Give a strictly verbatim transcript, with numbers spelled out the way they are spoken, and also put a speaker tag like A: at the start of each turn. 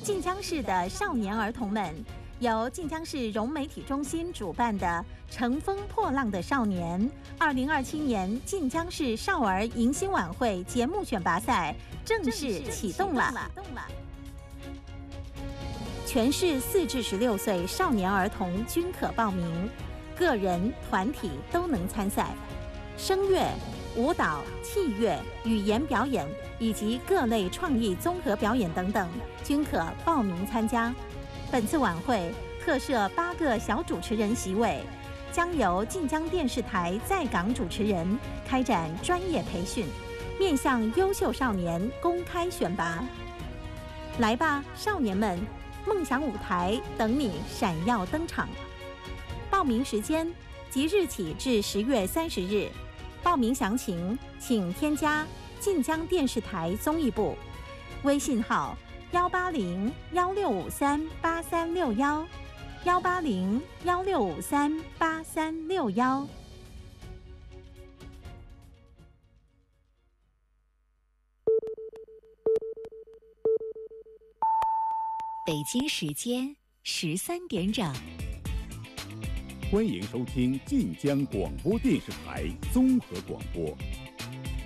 A: 晋江市的少年儿童们，由晋江市融媒体中心主办的《乘风破浪的少年》二零二七年晋江市少儿迎新晚会节目选拔赛正式启动了。全市四至十六岁少年儿童均可报名，个人、团体都能参赛。声乐、舞蹈、器乐、语言表演以及各类创意综合表演等等，均可报名参加。本次晚会特设八个小主持人席位，将由晋江电视台在港主持人开展专业培训，面向优秀少年公开选拔。来吧，少年们！梦想舞台等你闪耀登场。报名时间即日起至十月三十日。报名详情请添加晋江电视台综艺部微信号幺八零幺六五三八三六幺幺八零幺六五三八三六幺。
B: 北京时间十三点整，
C: 欢迎收听晋江广播电视台综合广播。